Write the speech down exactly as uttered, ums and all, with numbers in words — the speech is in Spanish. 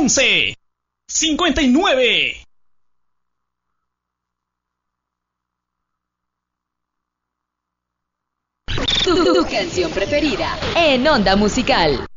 once, cincuenta y nueve. Tu, tu canción preferida en Onda Musical.